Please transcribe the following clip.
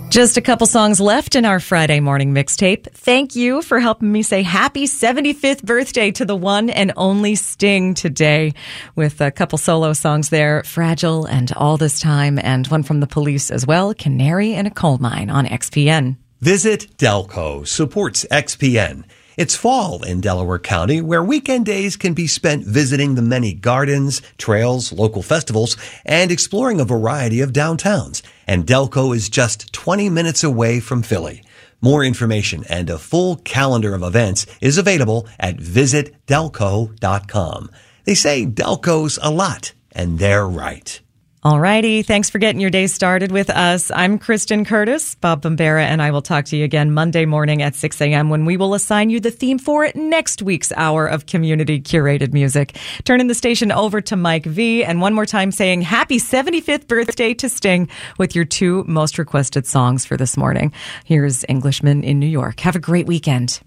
Just a couple songs left in our Friday morning mixtape. Thank you for helping me say happy 75th birthday to the one and only Sting today, with a couple solo songs there, Fragile and All This Time, and one from the Police as well, Canary in a Coal Mine on XPN. Visit Delco supports XPN. It's fall in Delaware County, where weekend days can be spent visiting the many gardens, trails, local festivals, and exploring a variety of downtowns. And Delco is just 20 minutes away from Philly. More information and a full calendar of events is available at visitdelco.com. They say Delco's a lot, and they're right. Alrighty, thanks for getting your day started with us. I'm Kristen Curtis. Bob Bombera and I will talk to you again Monday morning at 6 a.m. when we will assign you the theme for next week's hour of community curated music. Turning the station over to Mike V, and one more time saying happy 75th birthday to Sting with your two most requested songs for this morning. Here's Englishman in New York. Have a great weekend.